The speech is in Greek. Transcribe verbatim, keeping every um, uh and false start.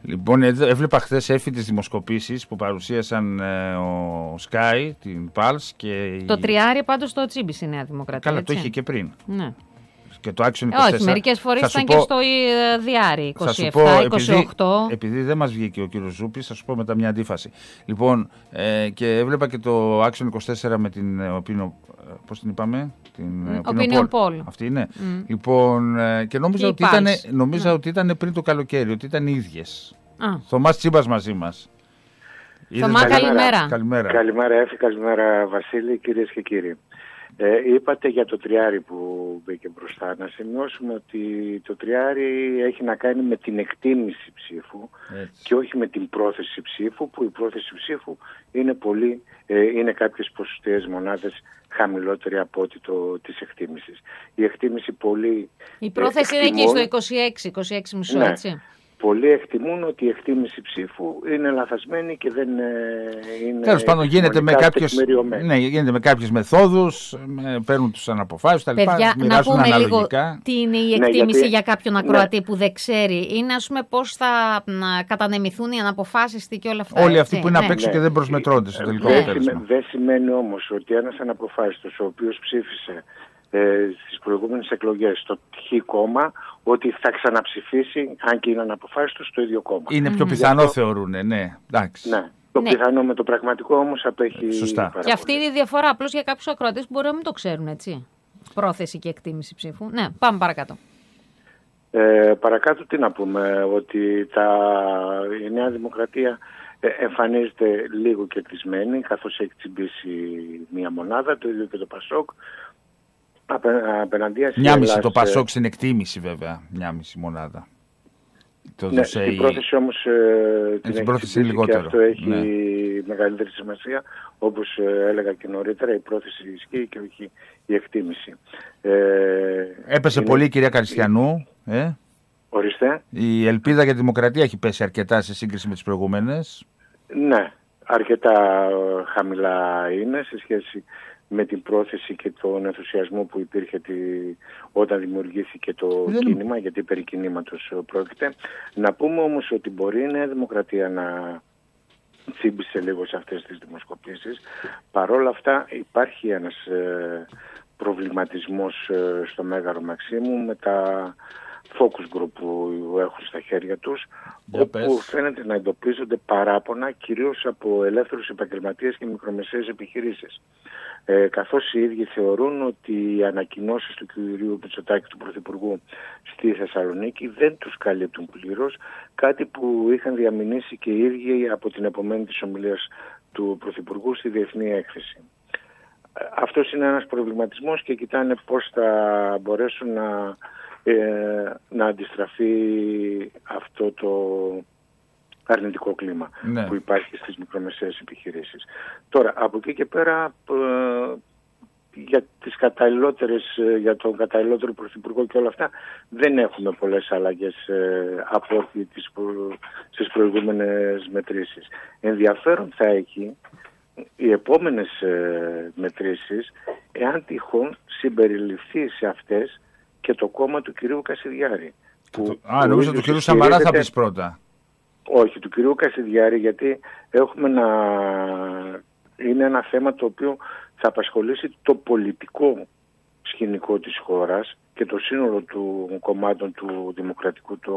Λοιπόν, έβλεπα χθες έφη τις δημοσκοπήσεις που παρουσίασαν ε, ο Sky, την Pulse και... Το η... τριάρι πάντως το Τσίμπης η Νέα Δημοκρατία. Καλά, έτσι? Το είχε και πριν. Ναι. Και το Action είκοσι τέσσερα. Όχι, μερικές φορές ήταν πω, και στο Διάρι είκοσι επτά, πω, είκοσι οκτώ. Επειδή, επειδή δεν μας βγήκε ο κύριος Ζούπης, θα σου πω μετά μια αντίφαση. Λοιπόν, ε, και έβλεπα και το Action είκοσι τέσσερα με την Opinion, πώς την είπαμε? Την Opinion Poll. Αυτή είναι. Mm. Λοιπόν, ε, και νόμιζα, ότι ήταν, νόμιζα mm. ότι ήταν πριν το καλοκαίρι, ότι ήταν οι ίδιες. Ah. Θωμάς Τσίμπας μαζί μας. Θωμά, καλημέρα. Καλημέρα, καλημέρα Έφη, καλημέρα Βασίλη, κυρίες και κύριοι. Ε, είπατε για το τριάρι που μπήκε μπροστά. Να σημειώσουμε ότι το τριάρι έχει να κάνει με την εκτίμηση ψήφου. Έτσι. Και όχι με την πρόθεση ψήφου, που η πρόθεση ψήφου είναι, πολύ, ε, είναι κάποιες ποσοστιαίες μονάδες χαμηλότερη από ό,τι το, της εκτίμησης. Η εκτίμηση πολύ... Η πρόθεση ε, είναι εκεί στο είκοσι έξι, είκοσι έξι κόμμα πέντε, ναι. Έτσι. Πολλοί εκτιμούν ότι η εκτίμηση ψήφου είναι λαθασμένη και δεν είναι... Τέλος πάντων, γίνεται με, κάποιες, ναι, γίνεται με κάποιες μεθόδους, με, παίρνουν τους αναποφάσεις, τα λοιπά, Παιδιά, να πούμε αναλογικά. Λίγο τι είναι η εκτίμηση ναι, γιατί, για κάποιον ακροατή ναι. που δεν ξέρει. Είναι, ας πούμε, πώς θα να κατανεμηθούν οι αναποφάσεις και όλα αυτά. Όλοι έτσι. αυτοί που είναι ναι. απ' έξω ναι. και δεν προσμετρώνται στο τελικό ναι. αποτέλεσμα. Δεν σημαίνει όμως ότι ένας αναποφάσιστος, ο οποίος ψήφισε Ε, στις προηγούμενες εκλογές στο χ κόμμα, ότι θα ξαναψηφίσει, αν και είναι αναποφάσιστο, στο ίδιο κόμμα. Είναι πιο πιθανό αυτό... θεωρούνε, ναι. Εντάξει. Ναι. Το ναι. πιθανό με το πραγματικό όμως απέχει. Σωστά. Και αυτή είναι η διαφορά, απλώς για κάποιους ακροατές που μπορεί να μην το ξέρουν, έτσι. Πρόθεση και εκτίμηση ψήφου. Ναι, πάμε παρακάτω. Ε, παρακάτω τι να πούμε, ότι τα... η Νέα Δημοκρατία εμφανίζεται λίγο κερδισμένη, καθώς έχει τσιμπήσει μία μονάδα, το ίδιο και το Πασόκ. Μια μισή το Πασόκ στην εκτίμηση βέβαια, μια μισή μονάδα. Το ναι, στην η... πρόθεση όμως ε, την έχει πρόθεση λιγότερο. Και αυτό έχει ναι. μεγαλύτερη σημασία, όπως ε, έλεγα και νωρίτερα, η πρόθεση ισχύει και όχι η εκτίμηση. Ε, Έπεσε είναι... πολύ η κυρία Καριστιανού. Ε? Ορίστε. Η ελπίδα για τη δημοκρατία έχει πέσει αρκετά σε σύγκριση με τις προηγούμενες. Ναι, αρκετά χαμηλά είναι σε σχέση με την πρόθεση και τον ενθουσιασμό που υπήρχε τη... όταν δημιουργήθηκε το Δεν... κίνημα, γιατί περί κινήματος πρόκειται. Να πούμε όμως ότι μπορεί η Νέα Δημοκρατία να τσίμπησε λίγο σε αυτές τις δημοσκοπήσεις. Παρόλα αυτά υπάρχει ένας ε, προβληματισμός ε, στο Μέγαρο Μαξίμου με τα focus group που έχουν στα χέρια τους, Για όπου πες. φαίνεται να εντοπίζονται παράπονα κυρίως από ελεύθερους επαγγελματίες και μικρομεσαίες επιχειρήσεις. Ε, καθώς οι ίδιοι θεωρούν ότι οι ανακοινώσεις του κυρίου Μητσοτάκη, του Πρωθυπουργού, στη Θεσσαλονίκη δεν τους καλύπτουν πλήρως, κάτι που είχαν διαμηνήσει και οι ίδιοι από την επομένη της ομιλίας του Πρωθυπουργού στη Διεθνή Έκθεση. Αυτός είναι ένας προβληματισμός και κοιτάνε πώς θα μπορέσουν να, ε, να αντιστραφεί αυτό το αρνητικό κλίμα ναι. που υπάρχει στις μικρομεσαίες επιχειρήσεις. Τώρα, από εκεί και πέρα, ε, για τις καταλληλότερες, για τον καταλληλότερο πρωθυπουργό και όλα αυτά, δεν έχουμε πολλές αλλαγές ε, από ό,τι τις προ, στις προηγούμενες μετρήσεις. Ενδιαφέρον θα έχει οι επόμενες ε, μετρήσεις, εάν τυχόν συμπεριληφθεί σε αυτές και το κόμμα του κυρίου Κασιδιάρη. Που, Α, νομίζω του κυρίου Σαμαρά θα πεις πρώτα. Όχι, του κυρίου Κασιδιάρη, γιατί έχουμε να... είναι ένα θέμα το οποίο θα απασχολήσει το πολιτικό σκηνικό της χώρας και το σύνολο του κομμάτων του Δημοκρατικού